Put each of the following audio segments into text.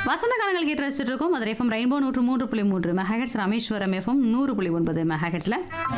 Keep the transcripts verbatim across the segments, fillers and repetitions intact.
வசந்த காலங்கள் கேட்டு ரசிச்சுட்டு இருக்கோம். மதுரை எஃப்எம் ரெயின்போ நூற்று மூன்று புள்ளி மூன்று மெகாஹெட்ஸ், ராமேஸ்வரம் எஃப்எம் நூறு புள்ளி ஒன்பது மெகாஹெட்ஸ்ல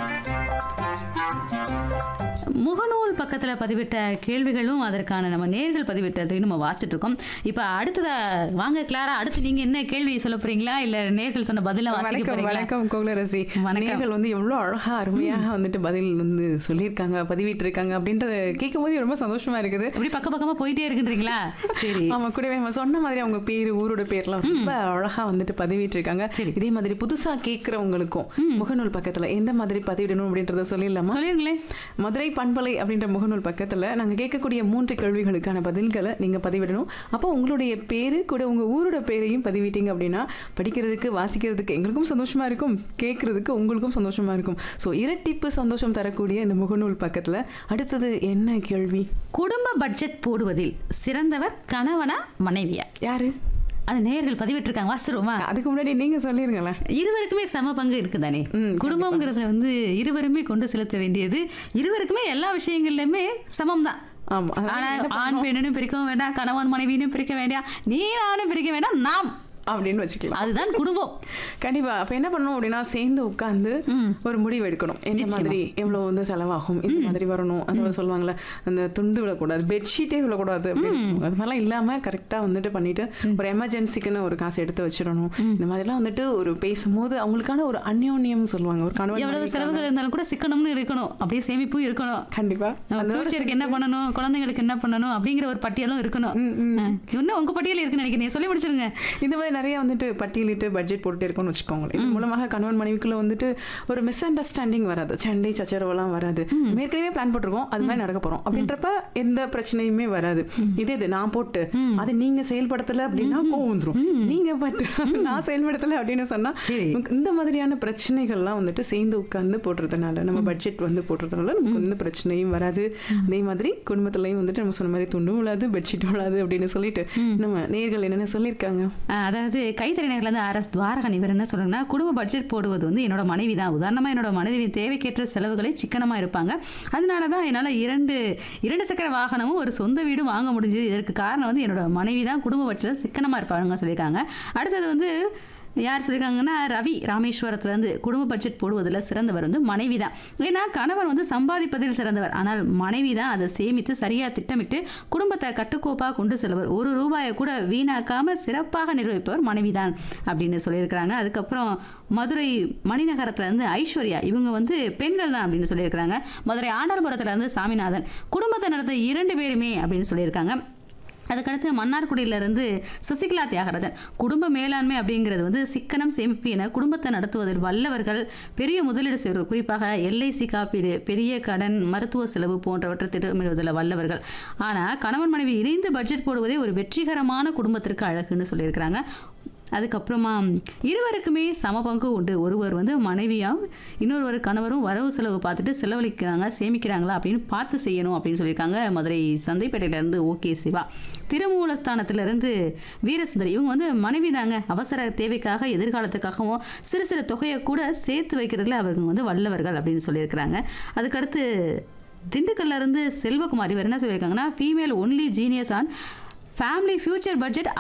முகநூல் பக்கத்தில் பதிவிட்ட கேள்விகளும் அதற்கான நம்ம நேர்கள் பதிவிட்டதையும் நம்ம வாசிச்சுட்டு இருக்கோம். இப்போ அடுத்ததா வாங்க கிளாரா, அடுத்து நீங்க என்ன கேள்வி சொல்ல போறீங்களா இல்ல நேர்கள் சொன்ன பதில வாசிக்க போறீங்களா? வணக்கம் கோகுலரசி. நேர்கள் வந்து எவ்வளவு அழகா அருமையாக வந்துட்டு பதில் வந்து சொல்லியிருக்காங்க, பதிவிட்டு இருக்காங்க அப்படின்றத கேட்கும் போது ரொம்ப சந்தோஷமா இருக்குது. அப்படி பக்க பக்கமா போயிட்டே இருக்குன்றீங்களா? சரி, ஆமா, கூடவே நம்ம சொன்ன மாதிரி அவங்க பேரு ஊரோட பேர்லாம் ரொம்ப அழகா வந்துட்டு பதிவிட்டு இருக்காங்க. இதே மாதிரி புதுசா கேட்கறவங்களுக்கும் முகநூல் பக்கத்துல எந்த மாதிரி பதிவிடணும் அப்படின்றத சொல்லிடலாமா? சொல்லிருங்களே. மதுரை பண்பலை அப்படின்ற முகநூல் பக்கத்துல நாங்க கேட்கக்கூடிய மூன்று கேள்விகளுக்கான பதில்களை நீங்க பதிவிடணும். அப்போ உங்களுடைய பேரு கூட உங்க ஊரோட பேரையும் பதிவிட்டீங்க அப்படின்னா படிக்கிறதுக்கு வாசிக்கிறதுக்கு எங்களுக்கும் சந்தோஷமா இருக்கும், கேட்கறதுக்கு உங்களுக்கும் சந்தோஷமா இருக்கும். ஸோ இரட்டிப்பு சந்தோஷம் தரக்கூடிய இந்த முகநூல் பக்கத்துல அடுத்தது என்ன கேள்வி? குடும்ப பட்ஜெட் போடுவதில் சிறந்தவர் கணவனா மனைவியா? யாரு? அது நேயர்கள் பதிவிட்டு இருக்காங்க, வாசிருவோமா? அதுக்கு முன்னாடி நீங்க சொல்லிருங்களேன். இருவருக்குமே சம பங்கு இருக்குதானே. குடும்பம்ங்கிறதுல வந்து இருவருமே கொண்டு செலுத்த வேண்டியது, இருவருக்குமே எல்லா விஷயங்கள்லயுமே சமம் தான். ஆனா ஆண் பெண்ணும் பிரிக்கவும் வேண்டாம், கணவன் மனைவியும் பிரிக்க வேண்டாம், நீ நானும் பிரிக்க வேண்டாம், நாம் அப்படின்னு வச்சுக்கலாம். அதுதான் குடும்பம். கண்டிப்பா. அப்ப என்ன பண்ணணும் அப்படின்னா சேர்ந்து உட்கார்ந்து ஒரு முடிவு எடுக்கணும். என்ன மாதிரி எவ்வளவு வந்து செலவாகும், இந்த மாதிரி வரணும். அந்த சொல்லுவாங்கல்ல, அந்த துண்டு விழக்கூடாது, பெட்ஷீட்டே விழக்கூடாது அப்படின்னு சொல்லுவாங்க. அது மாதிரிலாம் இல்லாம கரெக்டா வந்துட்டு பண்ணிட்டு ஒரு எமர்ஜென்சிக்குன்னு ஒரு காசு எடுத்து வச்சிடணும். இந்த மாதிரிலாம் வந்துட்டு ஒரு பேசும்போது அவங்களுக்கான ஒரு அந்யோன்யம் சொல்லுவாங்க. ஒரு கணவன் எவ்வளவு செலவுகள் இருந்தாலும் கூட சிக்கனம்னு இருக்கணும், அப்படியே சேமிப்பும் இருக்கணும். கண்டிப்பா. ஃபியூச்சருக்கு என்ன பண்ணணும், குழந்தைங்களுக்கு என்ன பண்ணணும் அப்படிங்கிற ஒரு பட்டியலும் இருக்கணும். இன்னும் உங்க பட்டியல் இருக்குன்னு நினைக்கிறேன், சொல்லி முடிச்சிருங்க. இந்த மாதிரி நிறைய வந்துட்டு பட்டியலிட்டு பட்ஜெட் போட்டுட்டே இருக்கோம்னு வச்சுக்கோங்களேன். இது மூலமாக கணவன் மனைவிக்குள்ள வந்துட்டு ஒரு மிஸ் அண்டர்ஸ்டாண்டிங் வராது, சண்டை சச்சரவெல்லாம் வராது. ஏற்கனவே பிளான் போட்டிருக்கோம், அது மாதிரி நடக்க போறோம் அப்படின்றப்ப எந்த பிரச்சனையுமே வராது. இதே இது நான் போட்டு அதை நீங்க செயல்படுத்தல அப்படின்னா கோவம் வந்துரும். நீங்க பட்டு நான் செயல்படுத்தல அப்படின்னு சொன்னா இந்த மாதிரியான பிரச்சனைகள்லாம் வந்துட்டு சேர்ந்து உட்கார்ந்து போடுறதுனால, நம்ம பட்ஜெட் வந்து போடுறதுனால நமக்கு எந்த பிரச்சனையும் வராது. அதே மாதிரி குடும்பத்திலையும் வந்துட்டு நம்ம சொன்ன மாதிரி துண்டும் விழாது, பெட்ஷீட் விழாது அப்படின்னு சொல்லிட்டு நம்ம நேர்கள் என்னென்ன சொல்லியிருக்காங்க. அதாவது கைத்தறிஞர்கள் வந்து அரசு துவாரகன் இவர் என்ன சொல்றாங்கன்னா, குடும்ப பட்ஜெட் போடுவது வந்து என்னோட மனைவி தான். உதாரணமா என்னோட மனைவி தேவைக்கேற்ற செலவுகளை சிக்கனமா இருப்பாங்க. அதனால தான் என்னால் இரண்டு இரண்டு சக்கர வாகனமும் ஒரு சொந்த வீடும் வாங்க முடிஞ்சது. இதற்கு காரணம் வந்து என்னோட மனைவி தான் குடும்ப பட்ஜெட் சிக்கனமா இருப்பாங்க சொல்லியிருக்காங்க. அடுத்தது வந்து யார் சொல்லியிருக்காங்கன்னா, ரவி ராமேஸ்வரத்துலேருந்து குடும்ப பட்ஜெட் போடுவதில் சிறந்தவர் வந்து மனைவி தான். ஏன்னா கணவன் வந்து சம்பாதிப்பதில் சிறந்தவர், ஆனால் மனைவி தான் அதை சேமித்து சரியாக திட்டமிட்டு குடும்பத்தை கட்டுக்கோப்பாக கொண்டு செல்வர். ஒரு ரூபாயை கூட வீணாக்காமல் சிறப்பாக நிர்வகிப்பவர் மனைவி தான் அப்படின்னு சொல்லியிருக்கிறாங்க. அதுக்கப்புறம் மதுரை மணிநகரத்துலேருந்து ஐஸ்வர்யா, இவங்க வந்து பெண்கள் தான் அப்படின்னு சொல்லியிருக்கிறாங்க. மதுரை ஆண்டாள்புரத்துலேருந்து சாமிநாதன், குடும்பத்தை நடத்த இரண்டு பேருமே அப்படின்னு சொல்லியிருக்காங்க. அதுக்கடுத்து மன்னார்குடியிலிருந்து சசிகலா தியாகராஜன், குடும்ப மேலாண்மை அப்படிங்கிறது வந்து சிக்கனம் சேமிப்பு என குடும்பத்தை நடத்துவதில் வல்லவர்கள், பெரிய முதலீடு செய்வது, குறிப்பாக எல்ஐசி காப்பீடு, பெரிய கடன், மருத்துவ செலவு போன்றவற்றை திட்டமிடுவதில் வல்லவர்கள். ஆனால் கணவன் மனைவி இணைந்து பட்ஜெட் போடுவதே ஒரு வெற்றிகரமான குடும்பத்திற்கு அழகுன்னு சொல்லியிருக்கிறாங்க. அதுக்கப்புறமா இருவருக்குமே சம பங்கு உண்டு. ஒருவர் வந்து மனைவியும் இன்னொருவர் கணவரும் வரவு செலவு பார்த்துட்டு செலவழிக்கிறாங்க சேமிக்கிறாங்களா அப்படின்னு பார்த்து செய்யணும் அப்படின்னு சொல்லியிருக்காங்க. மதுரை சந்தைப்பேட்டையிலேருந்து ஓகே சிவா. திருமூலஸ்தானத்திலிருந்து வீரசுந்தரி, இவங்க வந்து மனைவி தாங்க, அவசர தேவைக்காக எதிர்காலத்துக்காகவும் சிறு சிறு தொகையை கூட சேர்த்து வைக்கிறதுல அவங்க வந்து வல்லவர்கள் அப்படின்னு சொல்லியிருக்கிறாங்க. அதுக்கடுத்து திண்டுக்கல்ல இருந்து செல்வகுமார், இவர் என்ன சொல்லியிருக்காங்கன்னா, female only genius on family future budget